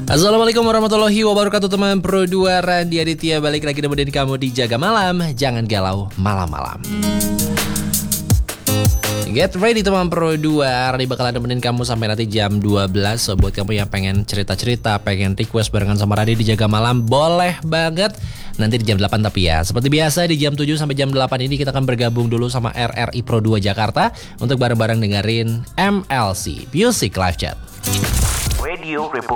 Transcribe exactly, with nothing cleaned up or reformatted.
Assalamualaikum warahmatullahi wabarakatuh teman Pro dua, Randy Aditya balik lagi nemenin kamu di Jaga Malam. Jangan galau malam-malam. Get ready teman Pro dua, Randy bakalan nemenin kamu sampai nanti jam dua belas. So buat kamu yang pengen cerita-cerita, pengen request barengan sama Randy di Jaga Malam, boleh banget. Nanti di jam delapan tapi ya, seperti biasa di jam tujuh sampai jam delapan ini kita akan bergabung dulu sama R R I Pro dua Jakarta untuk bareng-bareng dengerin M L C Music Live Chat. Radio Republik